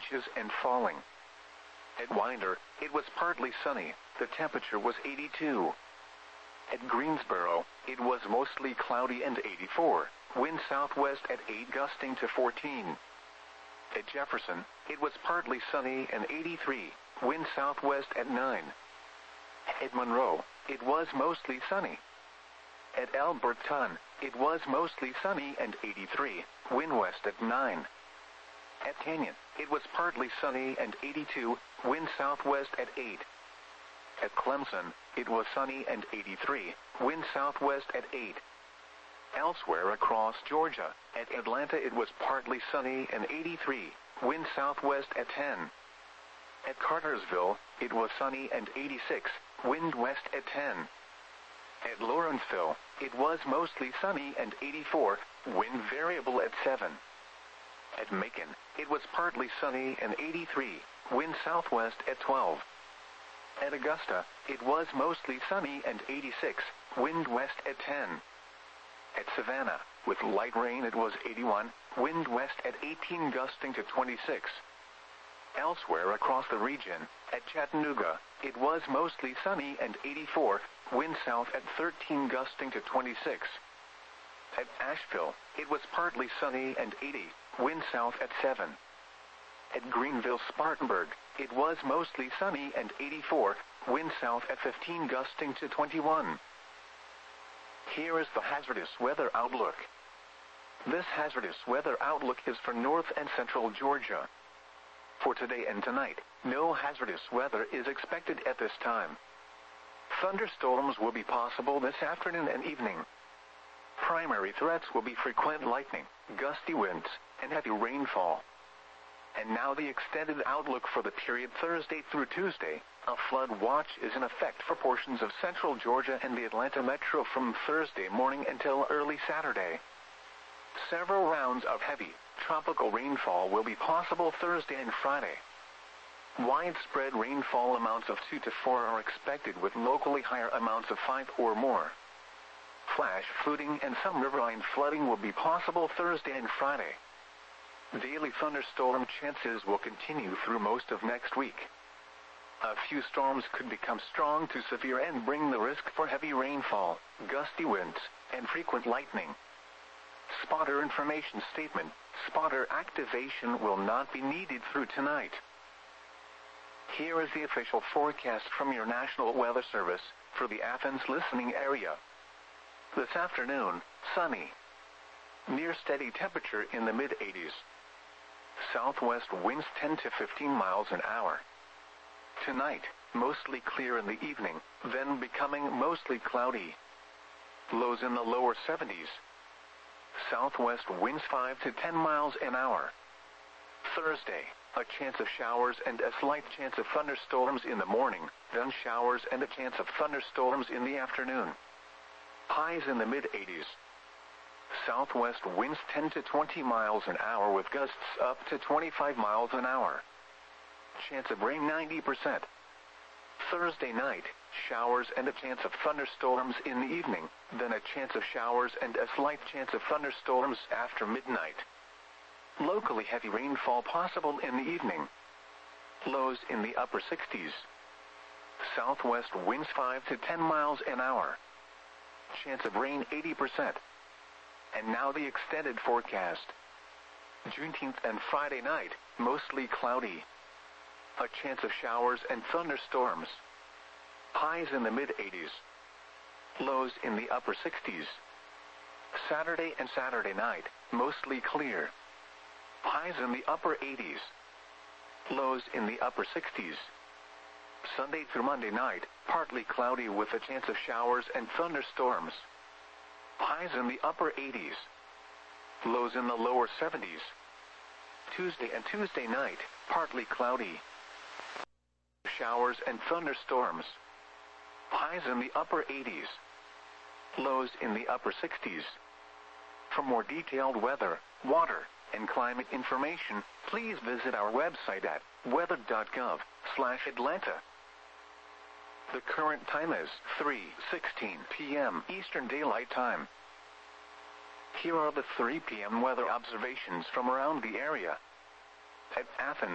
inches and falling. At Winder, it was partly sunny, the temperature was 82. At Greensboro, it was mostly cloudy and 84, wind southwest at 8 gusting to 14. At Jefferson, it was partly sunny and 83, wind southwest at 9. At Monroe, it was mostly sunny. At Alberton, it was mostly sunny and 83, wind west at 9. At Canyon, it was partly sunny and 82, wind southwest at 8. At Clemson, it was sunny and 83, wind southwest at 8. Elsewhere across Georgia, at Atlanta it was partly sunny and 83, wind southwest at 10. At Cartersville, it was sunny and 86, wind west at 10. At Lawrenceville, it was mostly sunny and 84, wind variable at 7. At Macon, it was partly sunny and 83, wind southwest at 12. At Augusta, it was mostly sunny and 86, wind west at 10. At Savannah, with light rain it was 81, wind west at 18 gusting to 26. Elsewhere across the region, at Chattanooga, it was mostly sunny and 84, wind south at 13 gusting to 26. At Asheville, it was partly sunny and 80, wind south at 7. At Greenville-Spartanburg, it was mostly sunny and 84, wind south at 15 gusting to 21. Here is the hazardous weather outlook. This hazardous weather outlook is for north and central Georgia. For today and tonight, no hazardous weather is expected at this time. Thunderstorms will be possible this afternoon and evening. Primary threats will be frequent lightning, gusty winds, and heavy rainfall. And now the extended outlook for the period Thursday through Tuesday. A flood watch is in effect for portions of central Georgia and the Atlanta metro from Thursday morning until early Saturday. Several rounds of heavy, tropical rainfall will be possible Thursday and Friday. Widespread rainfall amounts of 2 to 4 are expected with locally higher amounts of 5 or more. Flash flooding and some riverine flooding will be possible Thursday and Friday. Daily thunderstorm chances will continue through most of next week. A few storms could become strong to severe and bring the risk for heavy rainfall, gusty winds, and frequent lightning. Spotter information statement: spotter activation will not be needed through tonight. Here is the official forecast from your National Weather Service for the Athens listening area. This afternoon, sunny. Near steady temperature in the mid-80s. Southwest winds 10 to 15 miles an hour. Tonight, mostly clear in the evening, then becoming mostly cloudy. Lows in the lower 70s. Southwest winds 5 to 10 miles an hour. Thursday, a chance of showers and a slight chance of thunderstorms in the morning, then showers and a chance of thunderstorms in the afternoon. Highs in the mid-80s. Southwest winds 10 to 20 miles an hour with gusts up to 25 miles an hour. Chance of rain 90%. Thursday night, showers and a chance of thunderstorms in the evening, then a chance of showers and a slight chance of thunderstorms after midnight. Locally heavy rainfall possible in the evening. Lows in the upper 60s. Southwest winds 5 to 10 miles an hour. Chance of rain 80%. And now the extended forecast. Juneteenth and Friday night, mostly cloudy. A chance of showers and thunderstorms. Highs in the mid-80s. Lows in the upper 60s. Saturday and Saturday night, mostly clear. Highs in the upper 80s. Lows in the upper 60s. Sunday through Monday night, partly cloudy with a chance of showers and thunderstorms. Highs in the upper 80s. Lows in the lower 70s. Tuesday and Tuesday night, partly cloudy. Showers and thunderstorms. Highs in the upper 80s. Lows in the upper 60s. For more detailed weather, water, and climate information, please visit our website at weather.gov/Atlanta. The current time is 3:16 p.m. Eastern Daylight Time. Here are the 3 p.m. weather observations from around the area. At Athens,